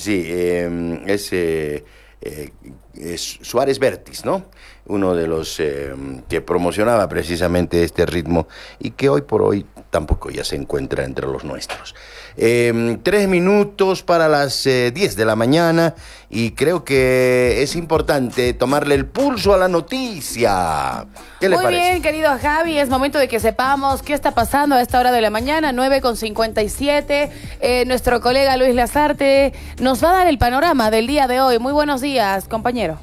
Sí, es Suárez Vértiz, ¿no? Uno de los que promocionaba precisamente este ritmo y que hoy por hoy tampoco ya se encuentra entre los nuestros. 3 minutos para las 10 de la mañana y creo que es importante tomarle el pulso a la noticia. ¿Qué le parece? Muy bien, querido Javi, es momento de que sepamos qué está pasando a esta hora de la mañana, 9:57. Nuestro colega Luis Lazarte nos va a dar el panorama del día de hoy. Muy buenos días, compañero.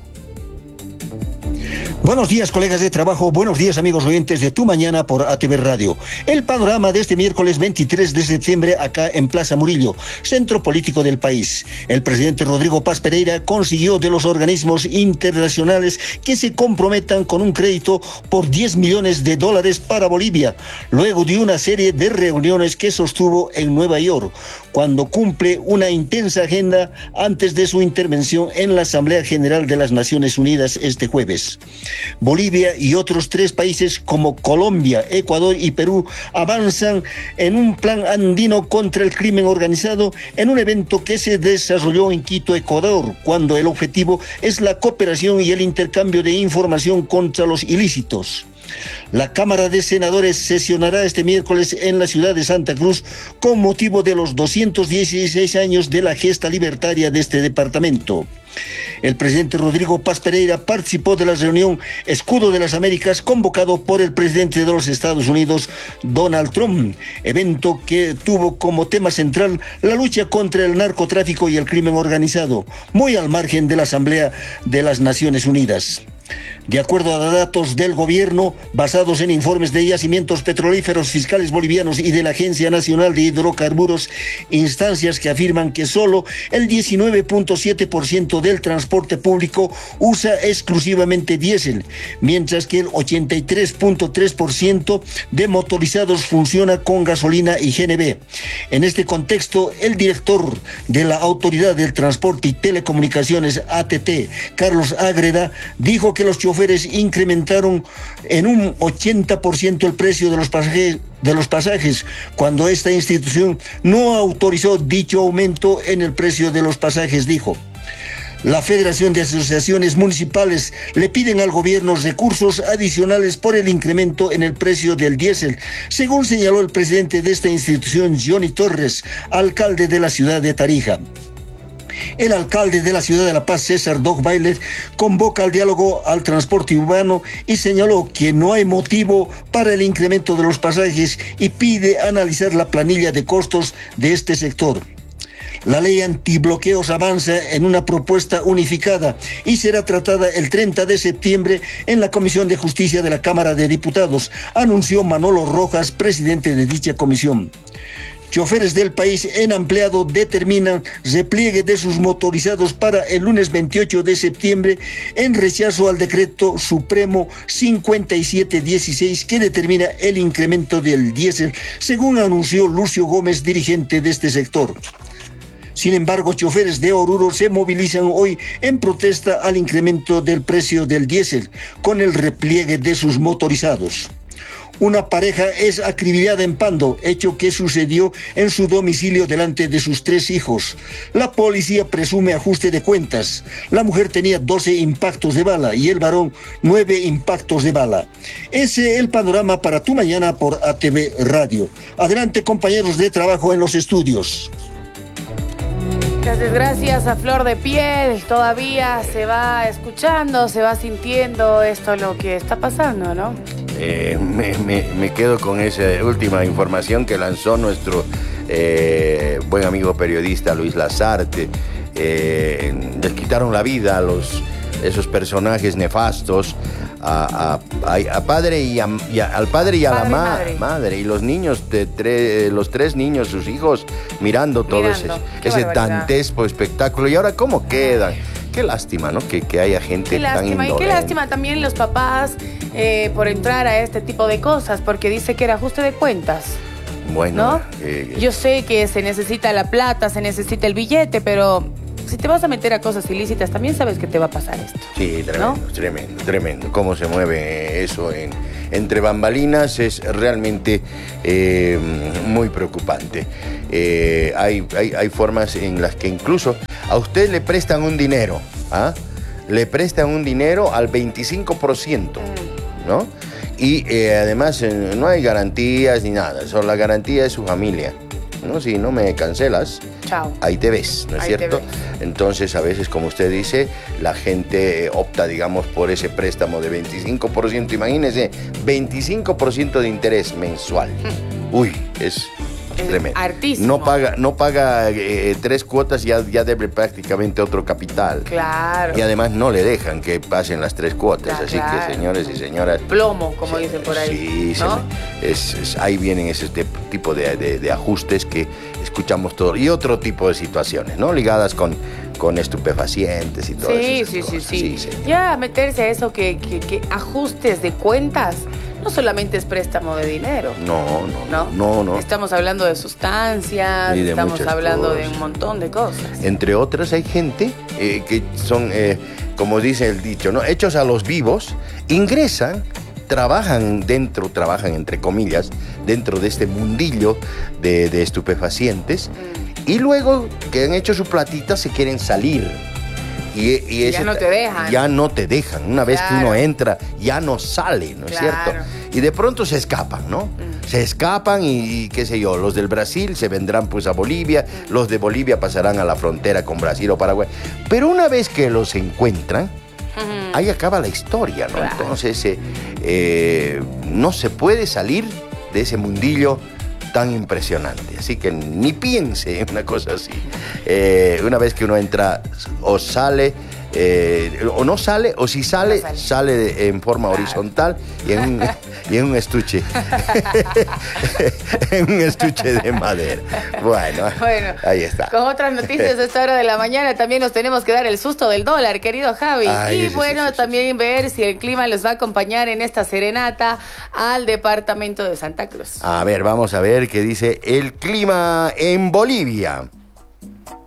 Buenos días, colegas de trabajo. Buenos días, amigos oyentes de Tu Mañana por ATV Radio. El panorama de este miércoles 23 de septiembre acá en Plaza Murillo, centro político del país. El presidente Rodrigo Paz Pereira consiguió de los organismos internacionales que se comprometan con un crédito por $10 millones para Bolivia, luego de una serie de reuniones que sostuvo en Nueva York, cuando cumple una intensa agenda antes de su intervención en la Asamblea General de las Naciones Unidas este jueves. Bolivia y otros 3 países como Colombia, Ecuador y Perú avanzan en un plan andino contra el crimen organizado en un evento que se desarrolló en Quito, Ecuador, cuando el objetivo es la cooperación y el intercambio de información contra los ilícitos. La Cámara de Senadores sesionará este miércoles en la ciudad de Santa Cruz con motivo de los 216 años de la gesta libertaria de este departamento. El presidente Rodrigo Paz Pereira participó de la reunión Escudo de las Américas convocado por el presidente de los Estados Unidos, Donald Trump, evento que tuvo como tema central la lucha contra el narcotráfico y el crimen organizado, muy al margen de la Asamblea de las Naciones Unidas. De acuerdo a datos del gobierno, basados en informes de yacimientos petrolíferos fiscales bolivianos y de la Agencia Nacional de Hidrocarburos, instancias que afirman que solo el 19.7% del transporte público usa exclusivamente diésel, mientras que el 83.3% de motorizados funciona con gasolina y GNV. En este contexto, el director de la Autoridad del Transporte y Telecomunicaciones, ATT, Carlos Ágreda, dijo que los choferes incrementaron en un 80% el precio de los pasajes, cuando esta institución no autorizó dicho aumento en el precio de los pasajes, dijo. La Federación de Asociaciones Municipales le piden al gobierno recursos adicionales por el incremento en el precio del diésel, según señaló el presidente de esta institución, Johnny Torres, alcalde de la ciudad de Tarija. El alcalde de la ciudad de La Paz, César Dogbailer, convoca al diálogo al transporte urbano y señaló que no hay motivo para el incremento de los pasajes y pide analizar la planilla de costos de este sector. La ley antibloqueos avanza en una propuesta unificada y será tratada el 30 de septiembre en la Comisión de Justicia de la Cámara de Diputados, anunció Manolo Rojas, presidente de dicha comisión. Choferes del país en ampliado determinan repliegue de sus motorizados para el lunes 28 de septiembre en rechazo al decreto supremo 5716 que determina el incremento del diésel, según anunció Lucio Gómez, dirigente de este sector. Sin embargo, choferes de Oruro se movilizan hoy en protesta al incremento del precio del diésel con el repliegue de sus motorizados. Una pareja es acribillada en Pando, hecho que sucedió en su domicilio delante de sus 3 hijos. La policía presume ajuste de cuentas. La mujer tenía 12 impactos de bala y el varón 9 impactos de bala. Ese es el panorama para Tu Mañana por ATV Radio. Adelante, compañeros de trabajo en los estudios. Muchas gracias a flor de piel. Todavía se va escuchando, se va sintiendo esto lo que está pasando, ¿no? Me quedo con esa última información que lanzó nuestro buen amigo periodista Luis Lazarte. Les quitaron la vida a esos personajes nefastos, al padre y a la madre y los niños, los 3 niños, sus hijos, mirando todo ese dantesco espectáculo. Y ahora, ¿cómo quedan? Qué lástima, ¿no? Que haya gente tan indolente. Y qué lástima también los papás por entrar a este tipo de cosas, porque dice que era ajuste de cuentas. Bueno, ¿no? Yo sé que se necesita la plata, se necesita el billete, pero si te vas a meter a cosas ilícitas, también sabes que te va a pasar esto. Sí, tremendo, ¿no? Tremendo. Cómo se mueve eso entre bambalinas es realmente muy preocupante. Hay formas en las que incluso A usted le prestan un dinero, ¿ah? Le prestan un dinero al 25%, ¿no? Y además no hay garantías ni nada, solo la garantía es su familia, ¿no? Si no me cancelas, chao, ahí te ves, ¿no es ahí cierto? Entonces, a veces, como usted dice, la gente opta, digamos, por ese préstamo de 25%. Imagínese, 25% de interés mensual. Uy, es tremendo. Hartísimo. No paga 3 cuotas, ya debe prácticamente otro capital. Claro. Y además no le dejan que pasen las 3 cuotas. Así claro. que, señores y señoras... Plomo, como dicen por ahí. Sí, ¿no? ahí vienen ese tipo de ajustes que escuchamos todo. Y otro tipo de situaciones, ¿no? Ligadas con estupefacientes y todo eso. Sí. Ya meterse a eso que ajustes de cuentas no solamente es préstamo de dinero. No. Estamos hablando de sustancias, Y de estamos hablando cosas. de un montón de cosas. Entre otras, hay gente que son, como dice el dicho, ¿no? Hechos a los vivos, ingresan, trabajan entre comillas, dentro de este mundillo de estupefacientes, y luego que han hecho su platita se quieren salir. Y ya no te dejan. Ya no te dejan. Una vez que uno entra, ya no sale, ¿no es cierto? Y de pronto se escapan, ¿no? Se escapan y qué sé yo, los del Brasil se vendrán pues a Bolivia, los de Bolivia pasarán a la frontera con Brasil o Paraguay. Pero una vez que los encuentran, ahí acaba la historia, ¿no? Claro. Entonces, no se puede salir de ese mundillo tan impresionante. Así que ni piense en una cosa así. Una vez que uno entra, o sale, o no sale, o si sale, sale en forma horizontal y en un estuche. En un estuche de madera. Bueno, ahí está. Con otras noticias de esta hora de la mañana también nos tenemos que dar el susto del dólar, querido Javi. Ay, también ver si el clima los va a acompañar en esta serenata al departamento de Santa Cruz. A ver, vamos a ver qué dice el clima en Bolivia.